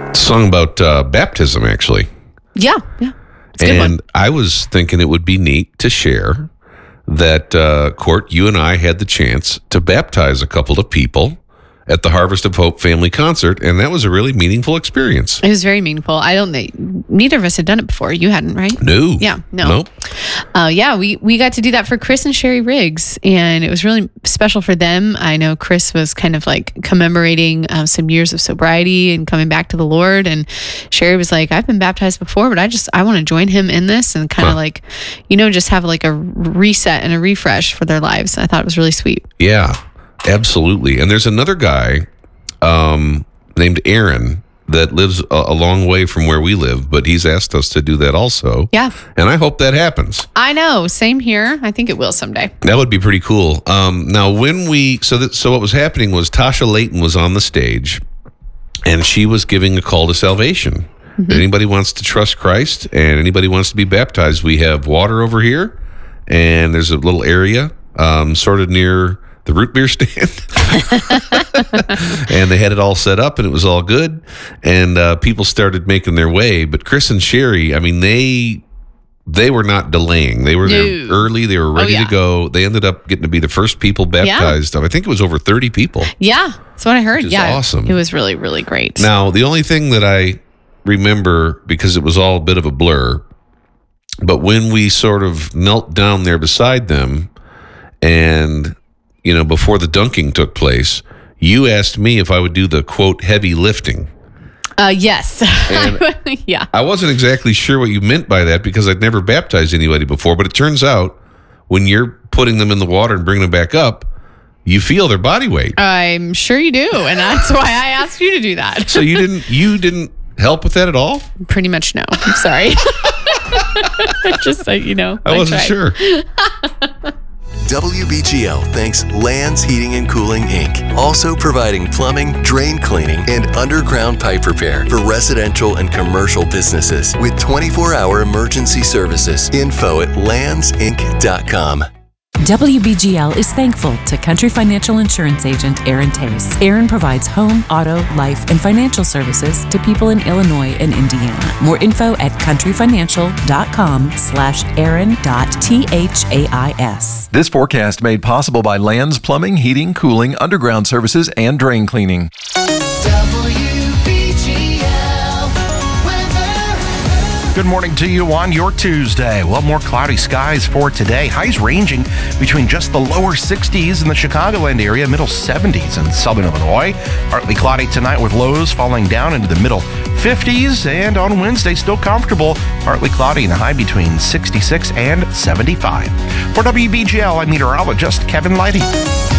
song about baptism, actually. Yeah. It's a good one. And I was thinking it would be neat to share that, Court, you and I had the chance to baptize a couple of people at the Harvest of Hope family concert, and that was a really meaningful experience. It was very meaningful. I don't think neither of us had done it before. You hadn't, right? No. Yeah, no. Nope. We got to do that for Chris and Sherry Riggs, and it was really special for them. I know Chris was kind of like commemorating some years of sobriety and coming back to the Lord, and Sherry was like, I've been baptized before, but I want to join him in this and kind of like, just have like a reset and a refresh for their lives. I thought it was really sweet. Yeah. Absolutely. And there's another guy named Aaron that lives a long way from where we live, but he's asked us to do that also. Yeah. And I hope that happens. I know. Same here. I think it will someday. That would be pretty cool. Now, when so what was happening was Tasha Layton was on the stage, and she was giving a call to salvation. Mm-hmm. Anybody wants to trust Christ and anybody wants to be baptized, we have water over here, and there's a little area sort of near the root beer stand. And they had it all set up and it was all good. And people started making their way. But Chris and Sherry, I mean, they were not delaying. They were there early. They were ready to go. They ended up getting to be the first people baptized. I think it was over 30 people. Yeah, that's what I heard. Yeah, awesome. It was really, really great. Now, the only thing that I remember, because it was all a bit of a blur, but when we sort of knelt down there beside them and before the dunking took place, you asked me if I would do the, quote, heavy lifting. Yes. Yeah. I wasn't exactly sure what you meant by that because I'd never baptized anybody before, but it turns out when you're putting them in the water and bringing them back up, you feel their body weight. I'm sure you do, and that's why I asked you to do that. So you didn't help with that at all? Pretty much no. I'm sorry. Just so you know. I wasn't sure. WBGL thanks Lands Heating and Cooling, Inc., also providing plumbing, drain cleaning, and underground pipe repair for residential and commercial businesses with 24-hour emergency services. Info at landsinc.com. WBGL is thankful to Country Financial Insurance Agent Aaron Tace. Aaron provides home, auto, life, and financial services to people in Illinois and Indiana. More info at countryfinancial.com/aaron.thais. This forecast made possible by Lands Plumbing, Heating, Cooling, Underground Services, and Drain Cleaning. Good morning to you on your Tuesday. Well, more cloudy skies for today. Highs ranging between just the lower 60s in the Chicagoland area, middle 70s in southern Illinois. Partly cloudy tonight with lows falling down into the middle 50s. And on Wednesday, still comfortable. Partly cloudy and a high between 66 and 75. For WBGL, I'm meteorologist Kevin Lighty.